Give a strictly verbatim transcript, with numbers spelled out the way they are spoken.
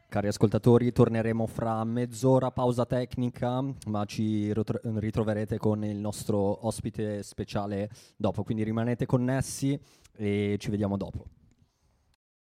Cari ascoltatori, torneremo fra mezz'ora, pausa tecnica, ma ci rotro- ritroverete con il nostro ospite speciale dopo, quindi rimanete connessi e ci vediamo dopo.